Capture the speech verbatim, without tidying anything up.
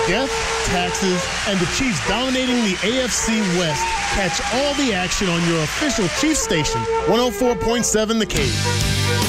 death, taxes, and the Chiefs dominating the A F C West. Catch all the action on your official Chiefs station, one oh four point seven The Cave.